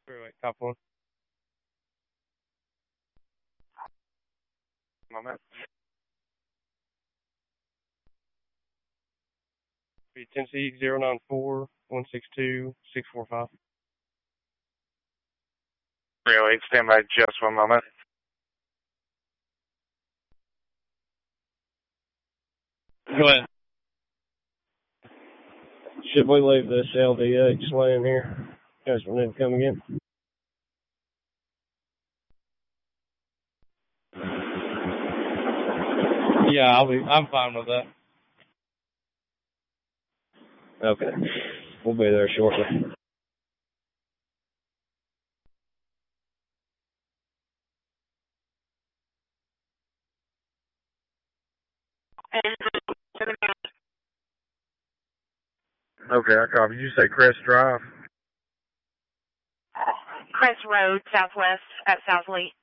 Wait, top one. Moment. Be Tennessee 094 162 645. 308, stand by just one moment. Go ahead. Should we leave this LDX laying here? Guys, we need to come again. Yeah, I'm fine with that. Okay. We'll be there shortly. Okay, I copy. Did you say Crest Drive? Crest Road, southwest at South Lee.